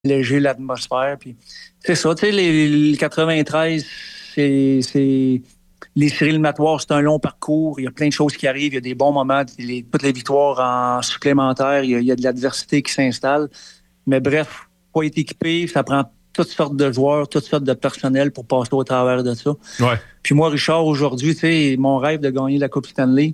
alléger l'atmosphère. Puis c'est ça, tu sais, les 93, c'est les séries éliminatoires, c'est un long parcours. Il y a plein de choses qui arrivent. Il y a des bons moments. Toutes les victoires en supplémentaire, il y a de l'adversité qui s'installe. Mais bref, faut être équipé. Ça prend toutes sortes de joueurs, toutes sortes de personnel pour passer au travers de ça. Ouais. Puis moi, Richard, aujourd'hui, tu sais, mon rêve de gagner la Coupe Stanley,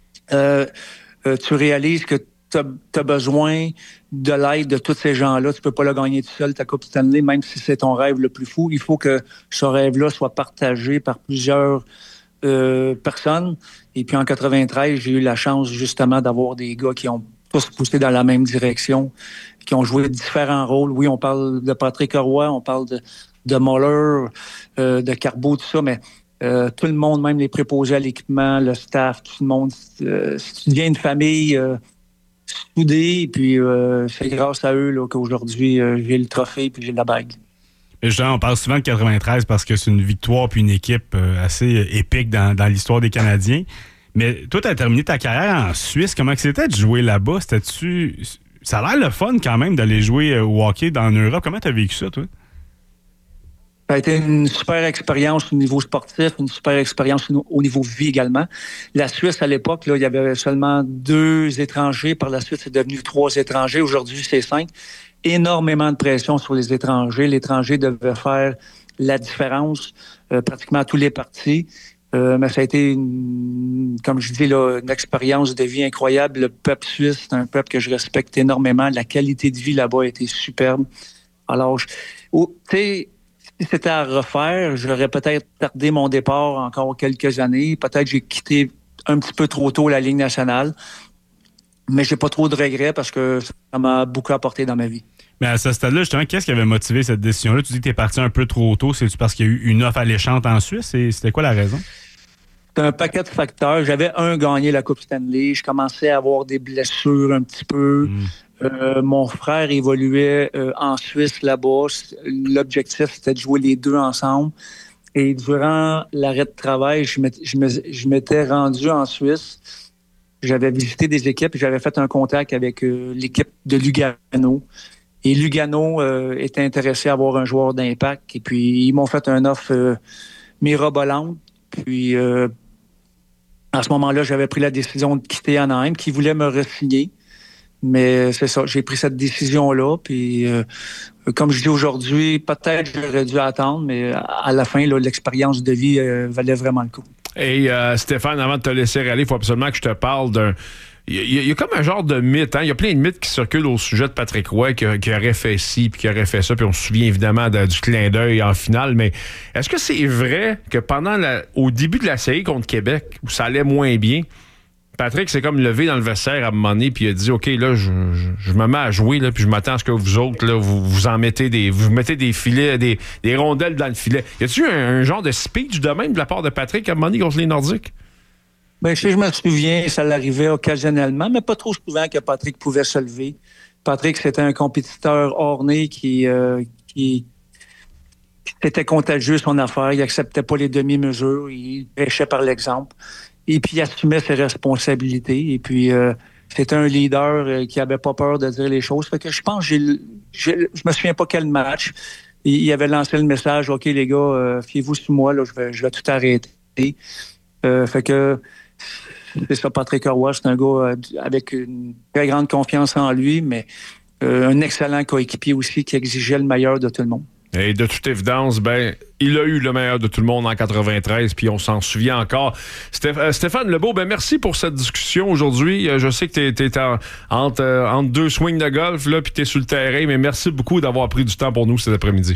tu réalises que tu as besoin de l'aide de tous ces gens-là. Tu peux pas la gagner tout seul, ta Coupe Stanley, même si c'est ton rêve le plus fou. Il faut que ce rêve-là soit partagé par plusieurs personnes. Et puis en 93, j'ai eu la chance justement d'avoir des gars qui ont tous poussé dans la même direction, qui ont joué différents rôles. Oui, on parle de Patrick Roy, on parle de Muller, de Carbeau, tout ça, mais tout le monde, même les préposés à l'équipement, le staff, tout le monde, si tu deviens une famille soudée, puis c'est grâce à eux là, qu'aujourd'hui, j'ai le trophée puis j'ai la bague. Justement, on parle souvent de 93 parce que c'est une victoire puis une équipe assez épique dans l'histoire des Canadiens. Mais toi, tu as terminé ta carrière en Suisse. Comment c'était de jouer là-bas? Ça a l'air le fun quand même d'aller jouer au hockey en Europe. Comment tu as vécu ça, toi? Ça a été une super expérience au niveau sportif, une super expérience au niveau vie également. La Suisse, à l'époque, là, il y avait seulement 2 étrangers. Par la suite, c'est devenu 3 étrangers. Aujourd'hui, c'est 5. Énormément de pression sur les étrangers. L'étranger devait faire la différence pratiquement à tous les partis. Mais ça a été, comme je dis, là, une expérience de vie incroyable. Le peuple suisse, c'est un peuple que je respecte énormément. La qualité de vie là-bas a été superbe. Alors, tu sais, si c'était à refaire, j'aurais peut-être tardé mon départ encore quelques années. Peut-être j'ai quitté un petit peu trop tôt la Ligue nationale. Mais j'ai pas trop de regrets parce que ça m'a beaucoup apporté dans ma vie. Mais à ce stade-là, justement, qu'est-ce qui avait motivé cette décision-là? Tu dis que tu es parti un peu trop tôt. C'est-tu parce qu'il y a eu une offre alléchante en Suisse? C'était quoi la raison? C'est un paquet de facteurs. J'avais gagné la Coupe Stanley. Je commençais à avoir des blessures un petit peu. Mon frère évoluait en Suisse là-bas. L'objectif, c'était de jouer les deux ensemble. Et durant l'arrêt de travail, je m'étais rendu en Suisse. J'avais visité des équipes et j'avais fait un contact avec l'équipe de Lugano. Et Lugano était intéressé à avoir un joueur d'impact. Et puis, ils m'ont fait une offre mirobolante. Puis, à ce moment-là, j'avais pris la décision de quitter Anaheim, qui voulait me re-signer. Mais c'est ça, j'ai pris cette décision-là. Puis, comme je dis aujourd'hui, peut-être j'aurais dû attendre, mais à la fin, là, l'expérience de vie valait vraiment le coup. Et Stéphane, avant de te laisser aller, il faut absolument que je te parle d'un... Il y a comme un genre de mythe, hein? Il y a plein de mythes qui circulent au sujet de Patrick Roy qui aurait fait ci, puis qui aurait fait ça, puis on se souvient évidemment du clin d'œil en finale, mais est-ce que c'est vrai que au début de la série contre Québec, où ça allait moins bien, Patrick s'est comme levé dans le vestiaire à un moment donné, puis il a dit « OK, là, je me mets à jouer, là, puis je m'attends à ce que vous autres, là, vous en mettez vous mettez des filets, des rondelles dans le filet. » Y a-t-il un genre de speech de même de la part de Patrick à un moment donné contre les Nordiques? Ben, si je me souviens, ça l'arrivait occasionnellement, mais pas trop souvent que Patrick pouvait se lever. Patrick, c'était un compétiteur hors-né qui était contagieux son affaire. Il acceptait pas les demi-mesures. Il prêchait par l'exemple. Et puis, il assumait ses responsabilités. Et puis, c'était un leader qui avait pas peur de dire les choses. Fait que je pense, je me souviens pas quel match. Il avait lancé le message, « OK, les gars, fiez-vous sur moi, là, je vais tout arrêter. » Fait que c'est ça, Patrick Roy, c'est un gars avec une très grande confiance en lui, mais un excellent coéquipier aussi qui exigeait le meilleur de tout le monde. Et de toute évidence, il a eu le meilleur de tout le monde en 93, puis on s'en souvient encore. Stéphane Lebeau, merci pour cette discussion aujourd'hui. Je sais que t'es entre 2 swings de golf, là, puis t'es sur le terrain, mais merci beaucoup d'avoir pris du temps pour nous cet après-midi.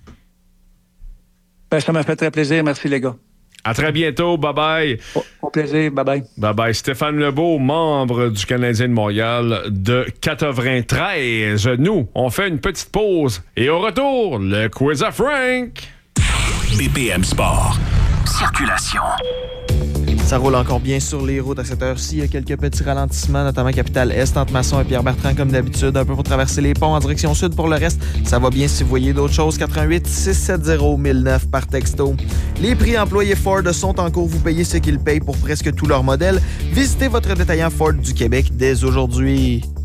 Ça m'a fait très plaisir. Merci, les gars. À très bientôt. Bye-bye. Au plaisir. Bye-bye. Bye-bye. Stéphane Lebeau, membre du Canadien de Montréal de 93. Nous, on fait une petite pause. Et au retour, le quiz à Frank. BPM Sport. Circulation. Ça roule encore bien sur les routes à cette heure-ci. Il y a quelques petits ralentissements, notamment Capitale-Est, entre Masson et Pierre-Bertrand, comme d'habitude. Un peu pour traverser les ponts en direction sud. Pour le reste, ça va bien si vous voyez d'autres choses. 88 670 1009 par texto. Les prix employés Ford sont en cours. Vous payez ce qu'ils payent pour presque tous leurs modèles. Visitez votre détaillant Ford du Québec dès aujourd'hui.